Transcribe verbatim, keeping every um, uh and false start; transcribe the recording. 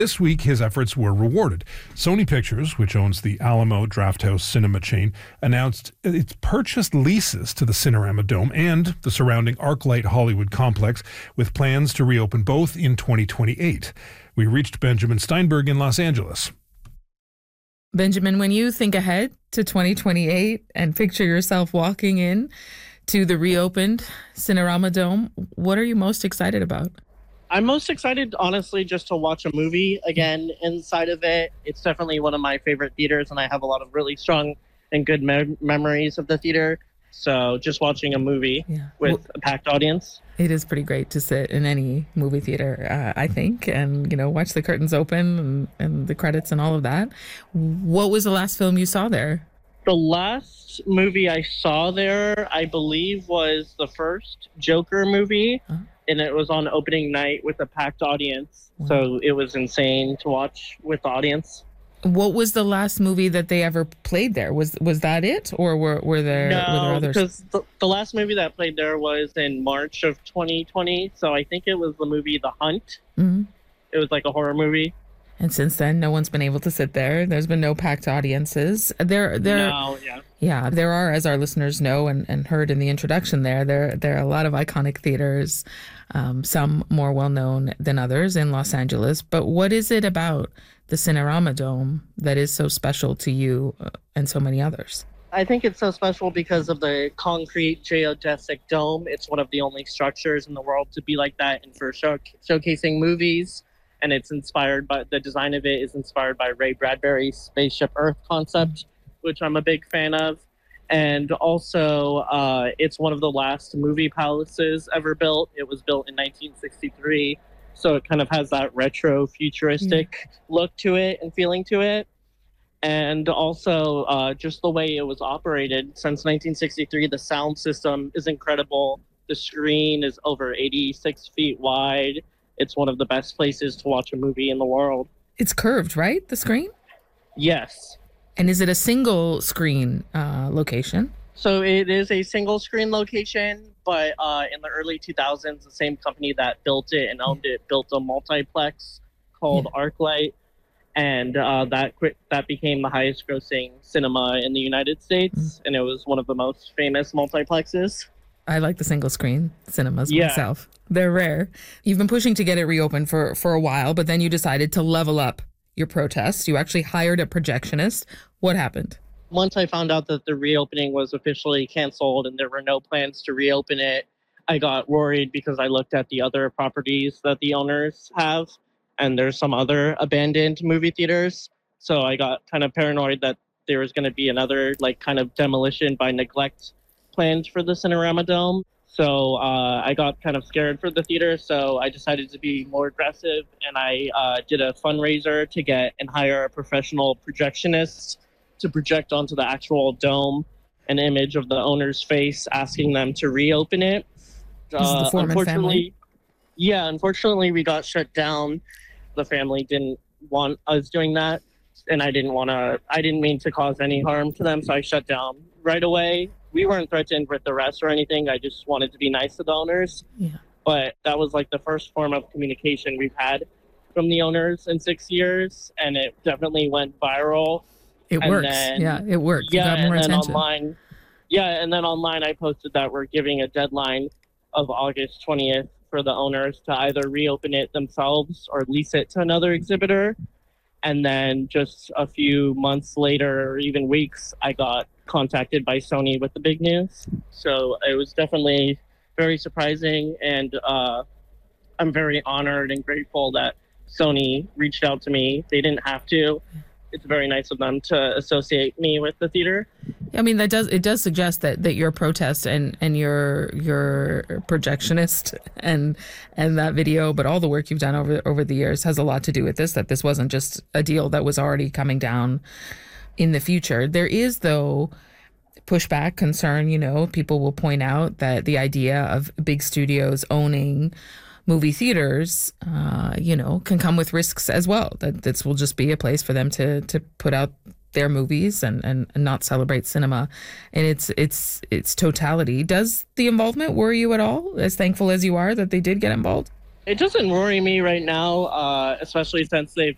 This week, his efforts were rewarded. Sony Pictures, which owns the Alamo Drafthouse cinema chain, announced it's purchased leases to the Cinerama Dome and the surrounding ArcLight Hollywood complex, with plans to reopen both in twenty twenty-eight. We reached Benjamin Steinberg in Los Angeles. Benjamin, when you think ahead to twenty twenty-eight and picture yourself walking in to the reopened Cinerama Dome, what are you most excited about? I'm most excited, honestly, just to watch a movie again inside of it. It's definitely one of my favorite theaters, and I have a lot of really strong and good me- memories of the theater. So just watching a movie yeah. with well, a packed audience. It is pretty great to sit in any movie theater, uh, I think, and, you know, watch the curtains open and, and the credits and all of that. What was the last film you saw there? The last movie I saw there, I believe, was the first Joker movie. Huh? And it was on opening night with a packed audience. Wow. So it was insane to watch with the audience. What was the last movie that they ever played there? Was was that it? Or were, were, there, no, were there others? because the, the last movie that played there was in March of twenty twenty. So I think it was the movie The Hunt. Mm-hmm. It was like a horror movie. And since then, no one's been able to sit there. There's been no packed audiences. There, there, no, yeah. yeah, there are, as our listeners know and, and heard in the introduction there, there, there are a lot of iconic theaters, um, some more well-known than others in Los Angeles. But what is it about the Cinerama Dome that is so special to you and so many others? I think it's so special because of the concrete geodesic dome. It's one of the only structures in the world to be like that and for show- showcasing movies. And it's inspired by, the design of it is inspired by Ray Bradbury's Spaceship Earth concept, which I'm a big fan of. And also, uh, it's one of the last movie palaces ever built. It was built in nineteen sixty-three. So it kind of has that retro futuristic yeah. look to it and feeling to it. And also, uh, just the way it was operated since nineteen sixty-three, the sound system is incredible. The screen is over eighty-six feet wide. It's one of the best places to watch a movie in the world. It's curved, right? The screen? Yes. And is it a single screen uh, location? So it is a single screen location, but uh, in the early two thousands, the same company that built it and owned it built a multiplex called yeah. ArcLight. And uh, that that became the highest grossing cinema in the United States. Mm. And it was one of the most famous multiplexes. I like the single screen cinemas yeah. myself. They're rare. You've been pushing to get it reopened for, for a while, but then you decided to level up your protests. You actually hired a projectionist. What happened? Once I found out that the reopening was officially canceled and there were no plans to reopen it, I got worried because I looked at the other properties that the owners have, and there's some other abandoned movie theaters. So I got kind of paranoid that there was going to be another like kind of demolition by neglect planned for the Cinerama Dome. So uh, I got kind of scared for the theater, so I decided to be more aggressive, and I uh, did a fundraiser to get and hire a professional projectionist to project onto the actual dome an image of the owner's face, asking them to reopen it. This is the Foreman unfortunately, family? Yeah, unfortunately, we got shut down. The family didn't want us doing that, and I didn't want to. I didn't mean to cause any harm to them, so I shut down right away. We weren't threatened with arrest or anything. I just wanted to be nice to the owners. Yeah. But that was like the first form of communication we've had from the owners in six years, and it definitely went viral. It and works. Then, yeah, it works. Yeah, you got more and then attention. online. Yeah, and then online I posted that we're giving a deadline of August twentieth for the owners to either reopen it themselves or lease it to another exhibitor. And then just a few months later, or even weeks, I got contacted by Sony with the big news. So it was definitely very surprising, and uh, I'm very honored and grateful that Sony reached out to me. They didn't have to. It's very nice of them to associate me with the theater. I mean, that does it does suggest that, that your protest and, and your your projectionist and and that video, but all the work you've done over over the years has a lot to do with this, that this wasn't just a deal that was already coming down in the future. There is, though, pushback, concern, you know, people will point out that the idea of big studios owning movie theaters, uh, you know, can come with risks as well. That this will just be a place for them to to put out their movies and, and, and not celebrate cinema in its its its totality. Does the involvement worry you at all? As thankful as you are that they did get involved? It doesn't worry me right now, uh, especially since they've